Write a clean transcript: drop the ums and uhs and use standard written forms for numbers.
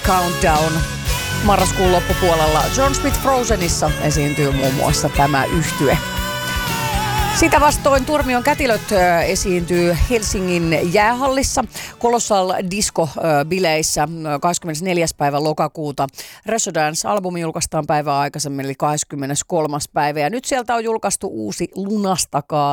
Countdown. Marraskuun loppupuolella John Smith Frozenissa esiintyy muun muassa tämä yhtye. Sitä vastoin Turmion Kätilöt esiintyy Helsingin jäähallissa Colossal Disco-bileissä 24. päivä lokakuuta. Residence-albumi julkaistaan päivää aikaisemmin eli 23. päivä. Ja nyt sieltä on julkaistu uusi Lunastakaa